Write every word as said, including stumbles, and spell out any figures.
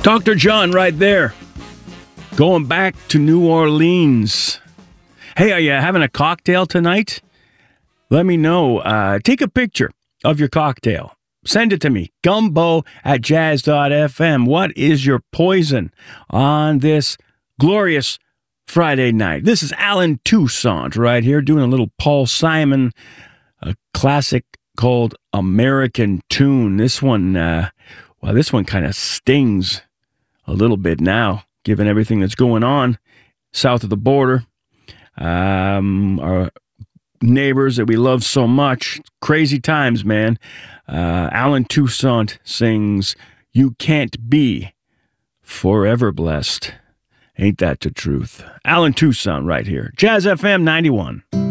Doctor John right there. Going back to New Orleans. Hey, are you having a cocktail tonight? Let me know. Uh, take a picture of your cocktail. Send it to me. Gumbo at jazz dot f m. What is your poison on this glorious Friday night? This is Alan Toussaint right here doing a little Paul Simon, a classic called American Tune. This one, uh, well, this one kind of stings a little bit now, given everything that's going on south of the border. Um, our neighbors that we love so much. Crazy times, man. Uh, Alan Toussaint sings, "You Can't Be Forever Blessed." Ain't that the truth? Alan Toussaint right here. Jazz F M ninety-one.